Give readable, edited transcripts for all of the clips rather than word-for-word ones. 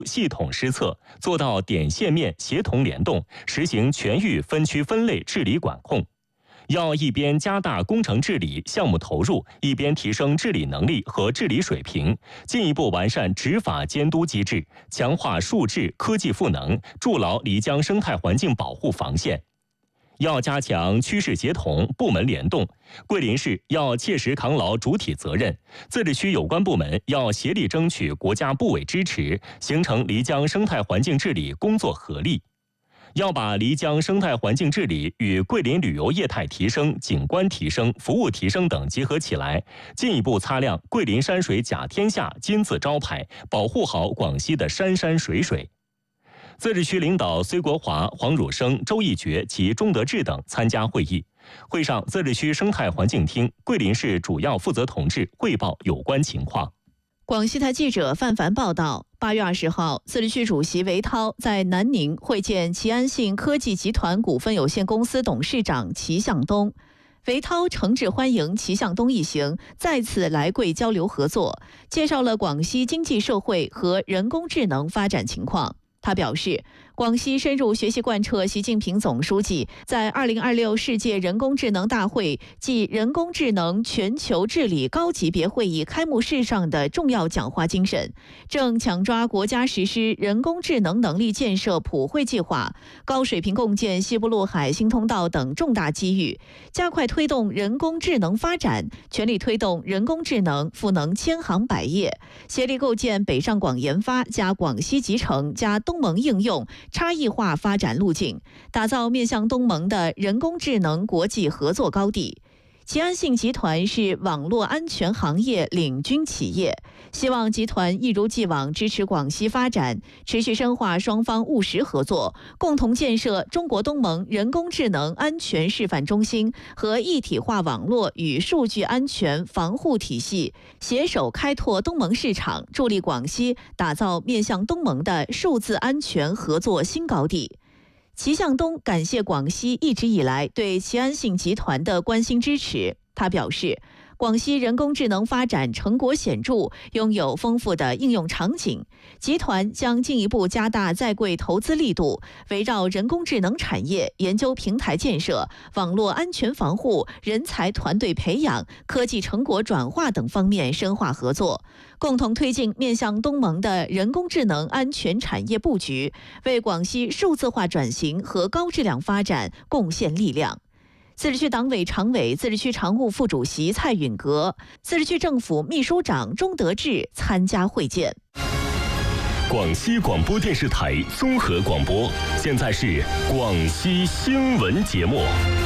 系统施策，做到点线面协同联动，实行全域分区分类治理管控。要一边加大工程治理项目投入，一边提升治理能力和治理水平，进一步完善执法监督机制，强化数质科技赋能，筑牢漓江生态环境保护防线。要加强区市协同、部门联动，桂林市要切实扛牢主体责任，自治区有关部门要协力争取国家部委支持，形成漓江生态环境治理工作合力。要把漓江生态环境治理与桂林旅游业态提升、景观提升、服务提升等结合起来，进一步擦亮桂林山水甲天下金字招牌，保护好广西的山山水水。自治区领导崔国华、黄汝生、周一觉及钟德志等参加会议。会上，自治区生态环境厅、桂林市主要负责同志汇报有关情况。 广西台记者范凡报道，8月20号，自治区主席韦涛在南宁会见齐安信科技集团股份有限公司董事长齐向东。韦涛诚挚欢迎齐向东一行再次来桂交流合作，介绍了广西经济社会和人工智能发展情况。他表示，广西深入学习贯彻习近平总书记在2026世界人工智能大会暨人工智能全球治理高级别会议开幕式上的重要讲话精神，正抢抓国家实施人工智能能力建设普惠计划、高水平共建西部陆海新通道等重大机遇，加快推动人工智能发展，全力推动人工智能赋能千行百业，协力构建北上广研发加广西集成加东盟应用差异化发展路径，打造面向东盟的人工智能国际合作高地。齐安信集团是网络安全行业领军企业，希望集团一如既往支持广西发展，持续深化双方务实合作，共同建设中国东盟人工智能安全示范中心和一体化网络与数据安全防护体系，携手开拓东盟市场，助力广西打造面向东盟的数字安全合作新高地。齐向东感谢广西一直以来对齐安信集团的关心支持。他表示，广西人工智能发展成果显著，拥有丰富的应用场景。集团将进一步加大在桂投资力度，围绕人工智能产业、研究平台建设、网络安全防护、人才团队培养、科技成果转化等方面深化合作，共同推进面向东盟的人工智能安全产业布局，为广西数字化转型和高质量发展贡献力量。自治区党委常委、自治区常务副主席蔡允格、自治区政府秘书长钟德志参加会见。 广西广播电视台综合广播，现在是广西新闻节目。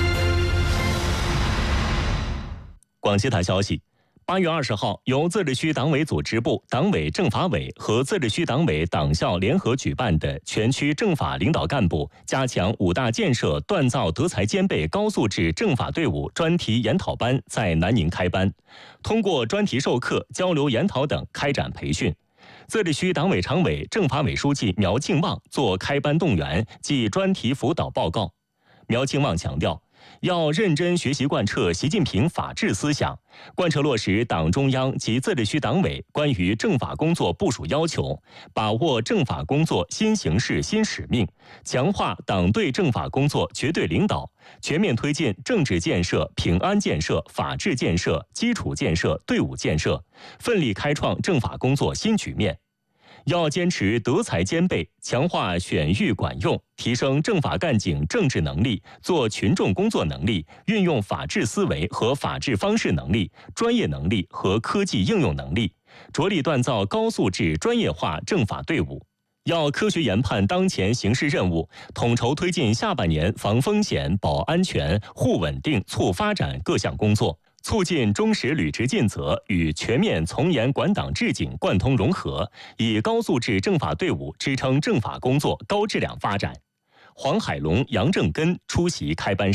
广西台消息，8月20号，由自治区党委组织部、党委政法委和自治区党委党校联合举办的全区政法领导干部加强5大建设锻造德才兼备高素质政法队伍专题研讨班在南宁开班，通过专题授课、交流研讨等开展培训。自治区党委常委、政法委书记苗庆旺作开班动员暨专题辅导报告。苗庆旺强调，要认真学习贯彻习近平法治思想，贯彻落实党中央及自治区党委关于政法工作部署要求，把握政法工作新形势新使命，强化党对政法工作绝对领导，全面推进政治建设、平安建设、法治建设、基础建设、队伍建设，奋力开创政法工作新局面。要坚持德才兼备，强化选育管用，提升政法干警政治能力、做群众工作能力、运用法治思维和法治方式能力、专业能力和科技应用能力，着力锻造高素质专业化政法队伍。要科学研判当前形势任务，统筹推进下半年防风险、保安全、护稳定、促发展各项工作，促进忠实履职尽责与全面从严管党治警贯通融合，以高素质政法队伍支撑政法工作高质量发展。黄海龙、杨正根出席开班式。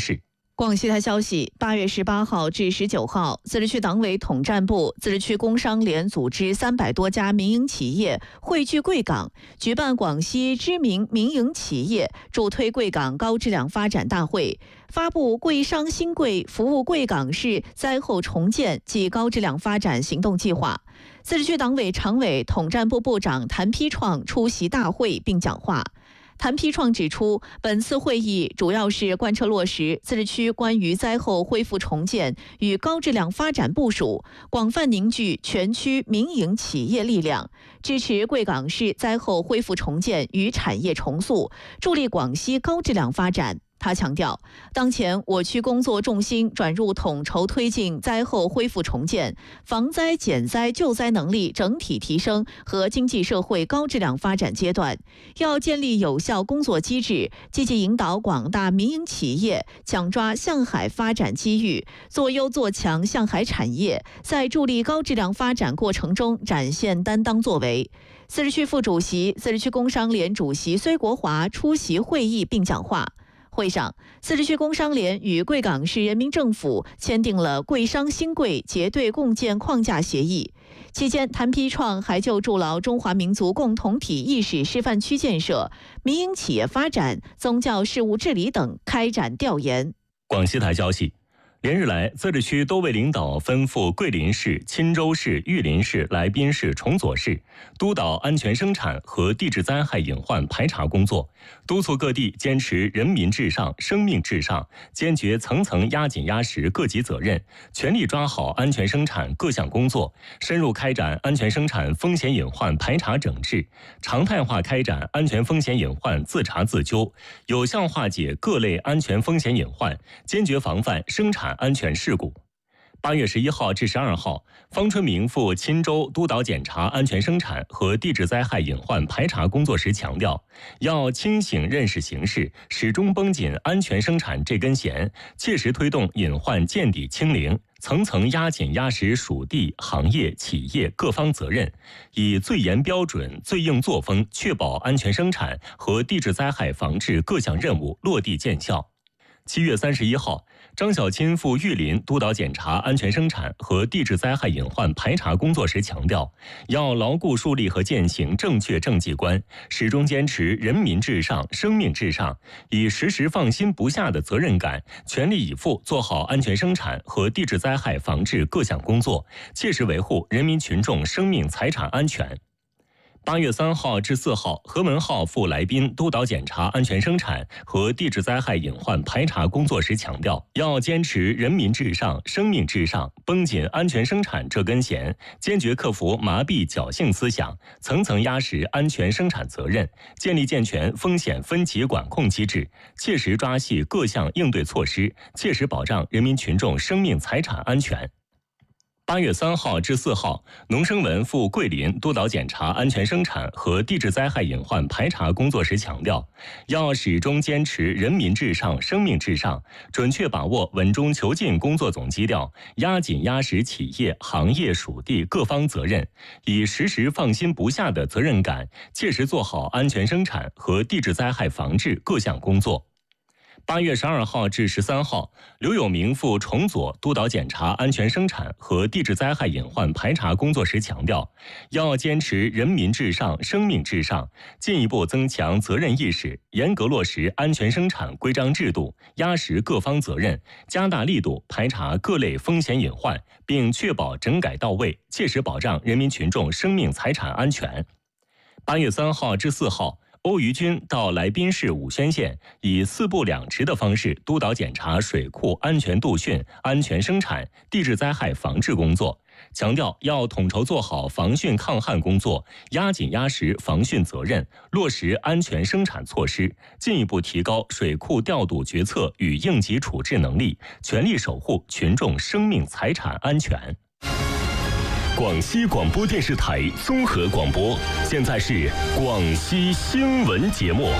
广西台消息，8月18号至19号，自治区党委统战部、自治区工商联组织300多家民营企业汇聚贵港，举办广西知名民营企业助推贵港高质量发展大会，发布贵商新贵服务贵港市灾后重建及高质量发展行动计划。自治区党委常委、统战部部长谭丕创出席大会并讲话。谭丕创指出，本次会议主要是贯彻落实自治区关于灾后恢复重建与高质量发展部署，广泛凝聚全区民营企业力量，支持贵港市灾后恢复重建与产业重塑，助力广西高质量发展。他强调，当前我区工作重心转入统筹推进灾后恢复重建、防灾减灾救灾能力整体提升和经济社会高质量发展阶段，要建立有效工作机制，积极引导广大民营企业抢抓向海发展机遇，做优做强向海产业，在助力高质量发展过程中展现担当作为。自治区副主席、自治区工商联主席崔国华出席会议并讲话。会上，自治区工商联与贵港市人民政府签订了贵商新贵结对共建框架协议。期间，谭丕创还就筑牢中华民族共同体意识示范区建设、民营企业发展、宗教事务治理等开展调研。 广西台消息，连日来，自治区多位领导吩咐桂林市、钦州市、玉林市、来宾市、崇左市督导安全生产和地质灾害隐患排查工作，督促各地坚持人民至上、生命至上，坚决层层压紧压实各级责任，全力抓好安全生产各项工作，深入开展安全生产风险隐患排查整治，常态化开展安全风险隐患自查自纠，有效化解各类安全风险隐患，坚决防范生产安全事故。8月11号至12号，方春明赴钦州督导检查安全生产和地质灾害隐患排查工作时强调，要清醒认识形势，始终绷紧安全生产这根弦，切实推动隐患见底清零，层层压紧压实属地、行业、企业各方责任，以最严标准、最硬作风，确保安全生产和地质灾害防治各项任务落地见效。7月31号，张小钦赴玉林督导检查安全生产和地质灾害隐患排查工作时强调，要牢固树立和践行正确政绩观，始终坚持人民至上、生命至上，以时时放心不下的责任感，全力以赴做好安全生产和地质灾害防治各项工作，切实维护人民群众生命财产安全。8月3号至4号，何文浩赴来宾督导检查安全生产和地质灾害隐患排查工作时强调，要坚持人民至上、生命至上，绷紧安全生产这根弦，坚决克服麻痹侥幸思想，层层压实安全生产责任，建立健全风险分级管控机制，切实抓细各项应对措施，切实保障人民群众生命财产安全。8月3号至4号，农生文赴桂林督导检查安全生产和地质灾害隐患排查工作时强调，要始终坚持人民至上、生命至上，准确把握稳中求进工作总基调，压紧压实企业、行业、属地各方责任，以时时放心不下的责任感，切实做好安全生产和地质灾害防治各项工作。8月12号至13号，刘永明赴崇左督导检查安全生产和地质灾害隐患排查工作时强调，要坚持人民至上、生命至上，进一步增强责任意识，严格落实安全生产规章制度，压实各方责任，加大力度排查各类风险隐患，并确保整改到位，切实保障人民群众生命财产安全。8月3号至4号，欧瑜军到来宾市武宣县，以4部2池的方式督导检查水库安全度汛、安全生产、地质灾害防治工作，强调要统筹做好防汛抗旱工作，压紧压实防汛责任，落实安全生产措施，进一步提高水库调度决策与应急处置能力，全力守护群众生命财产安全。 广西广播电视台综合广播，现在是广西新闻节目。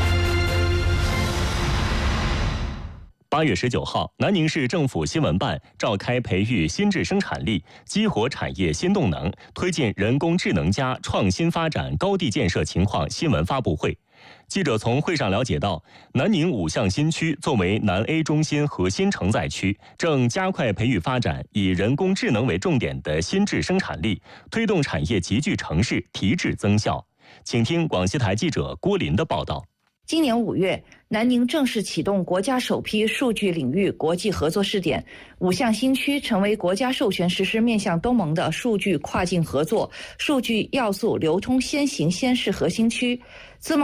8月19号，南宁市政府新闻办召开培育新质生产力、激活产业新动能、推进人工智能+创新发展高地建设情况新闻发布会。 记者从会上了解到，南宁5项新区作为南 A 中心核心承载区，正加快培育发展以人工智能为重点的新质生产力，推动产业集聚城市提质增效。请听广西台记者郭林的报道。 今年5月，南宁正式启动国家首批数据领域国际合作试点，5项新区成为国家授权实施面向东盟的数据跨境合作、数据要素流通先行先试核心区。